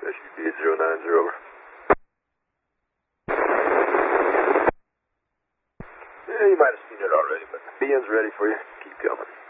SUV-090, over. Yeah, you might have seen it already, but BN's ready for you. Keep coming.